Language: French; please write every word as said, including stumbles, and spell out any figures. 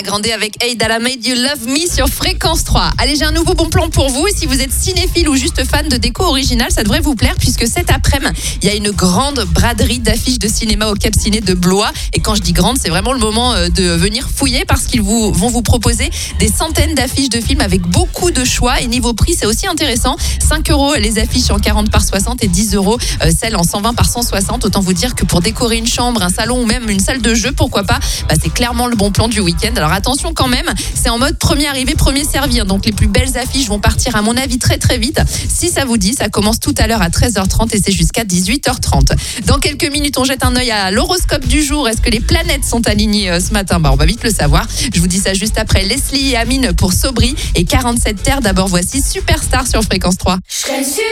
Grande avec Hey Dala Made You Love Me sur Fréquence trois. Allez, j'ai un nouveau bon plan pour vous. Et si vous êtes cinéphile ou juste fan de déco originale, ça devrait vous plaire puisque cet après-midi, il y a une grande braderie d'affiches de cinéma au Cap Ciné de Blois. Et quand je dis grande, c'est vraiment le moment de venir fouiller parce qu'ils vous, vont vous proposer des centaines d'affiches de films avec beaucoup de choix. Et niveau prix, c'est aussi intéressant. cinq euros les affiches en quarante par soixante et dix euros celles en cent vingt par cent soixante. Autant vous dire que pour décorer une chambre, un salon ou même une salle de jeu, pourquoi pas, bah, c'est clairement le bon plan du week-end. Alors attention quand même, c'est en mode premier arrivé, premier servi. Donc les plus belles affiches vont partir à mon avis très très vite. Si ça vous dit, ça commence tout à l'heure à treize heures trente et c'est jusqu'à dix-huit heures trente. Dans quelques minutes, on jette un œil à l'horoscope du jour. Est-ce que les planètes sont alignées euh, ce matin? Bah, on va vite le savoir. Je vous dis ça juste après Leslie et Amine pour Sobri et quarante-sept Terre. D'abord, voici Superstar sur Fréquence trois. Je serai super